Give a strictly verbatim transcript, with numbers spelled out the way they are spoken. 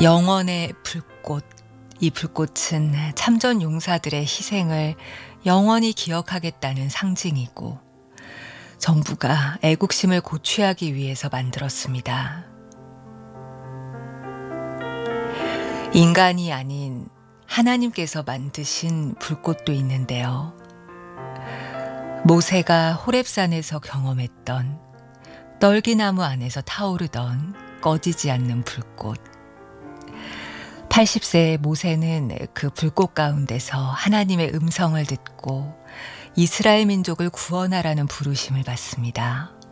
영원의 불꽃. 이 불꽃은 참전 용사들의 희생을 영원히 기억하겠다는 상징이고 정부가 애국심을 고취하기 위해서 만들었습니다. 인간이 아닌 하나님께서 만드신 불꽃도 있는데요. 모세가 호렙산에서 경험했던 떨기나무 안에서 타오르던 꺼지지 않는 불꽃. 팔십 세의 모세는 그 불꽃 가운데서 하나님의 음성을 듣고 이스라엘 민족을 구원하라는 부르심을 받습니다.